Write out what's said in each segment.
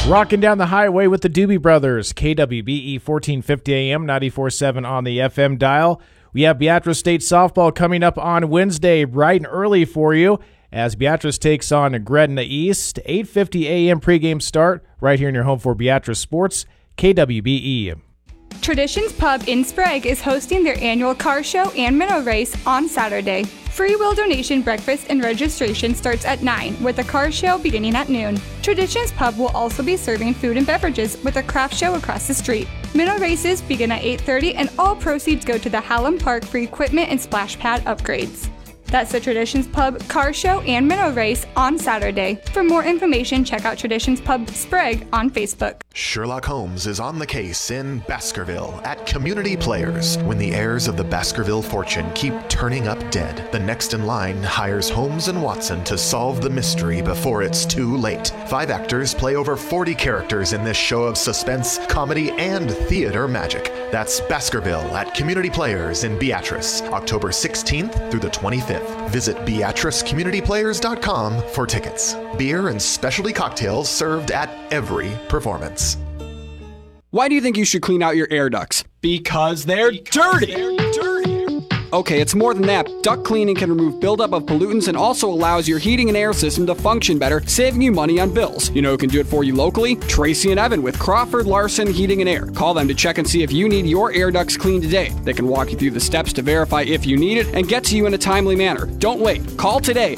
Rocking down the highway with the Doobie Brothers, KWBE 1450 AM, 94.7 on the FM dial. We have Beatrice State softball coming up on Wednesday, bright and early for you, as Beatrice takes on Gretna East. 8:50 a.m. pregame start right here in your home for Beatrice Sports, KWBE. Traditions Pub in Sprague is hosting their annual car show and minnow race on Saturday. Free will donation breakfast and registration starts at 9, with a car show beginning at noon. Traditions Pub will also be serving food and beverages with a craft show across the street. Minnow races begin at 8:30 and all proceeds go to the Hallam Park for equipment and splash pad upgrades. That's the Traditions Pub car show and minnow race on Saturday. For more information, check out Traditions Pub Sprague on Facebook. Sherlock Holmes is on the case in Baskerville at Community Players. When the heirs of the Baskerville fortune keep turning up dead, the next in line hires Holmes and Watson to solve the mystery before it's too late. 5 actors play over 40 characters in this show of suspense, comedy, and theater magic. That's Baskerville at Community Players in Beatrice, October 16th through the 25th. Visit BeatriceCommunityPlayers.com for tickets. Beer and specialty cocktails served at every performance. Why do you think you should clean out your air ducts? Because they're dirty! Okay, it's more than that. Duct cleaning can remove buildup of pollutants and also allows your heating and air system to function better, saving you money on bills. You know who can do it for you locally? Tracy and Evan with Crawford Larson Heating and Air. Call them to check and see if you need your air ducts cleaned today. They can walk you through the steps to verify if you need it and get to you in a timely manner. Don't wait. Call today,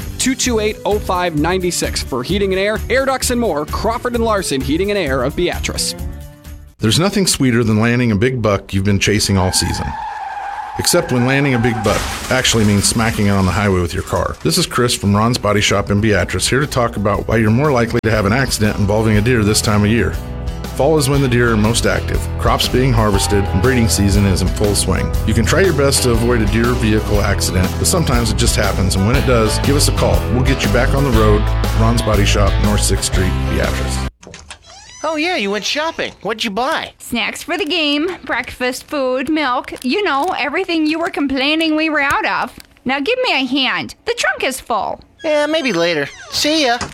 228-0596 for heating and air ducts and more. Crawford and Larson Heating and Air of Beatrice. There's nothing sweeter than landing a big buck you've been chasing all season. Except when landing a big buck actually means smacking it on the highway with your car. This is Chris from Ron's Body Shop in Beatrice, here to talk about why you're more likely to have an accident involving a deer this time of year. Fall is when the deer are most active, crops being harvested, and breeding season is in full swing. You can try your best to avoid a deer vehicle accident, but sometimes it just happens, and when it does, give us a call. We'll get you back on the road. Ron's Body Shop, North 6th Street, Beatrice. Oh yeah, you went shopping. What'd you buy? Snacks for the game, breakfast, food, milk, you know, everything you were complaining we were out of. Now give me a hand. The trunk is full. Yeah, maybe later. See ya.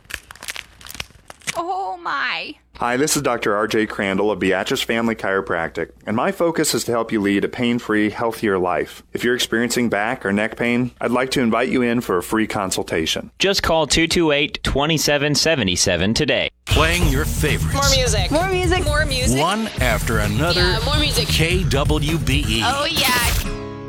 Oh my. Hi, this is Dr. R.J. Crandall of Beatrice Family Chiropractic, and my focus is to help you lead a pain-free, healthier life. If you're experiencing back or neck pain, I'd like to invite you in for a free consultation. Just call 228-2777 today. Playing your favorites. More music. More music. More music. One after another. Yeah, more music. KWBE. Oh yeah.